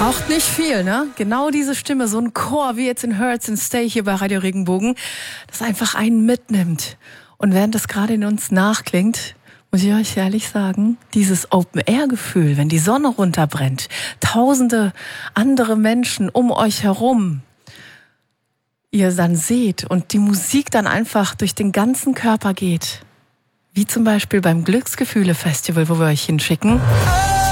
Braucht nicht viel, ne? Genau diese Stimme, so ein Chor wie jetzt in Hurts and Stay hier bei Radio Regenbogen, das einfach einen mitnimmt. Und während das gerade in uns nachklingt, muss ich euch ehrlich sagen, dieses Open-Air-Gefühl, wenn die Sonne runterbrennt, tausende andere Menschen um euch herum, ihr dann seht und die Musik dann einfach durch den ganzen Körper geht, wie zum Beispiel beim Glücksgefühle-Festival, wo wir euch hinschicken.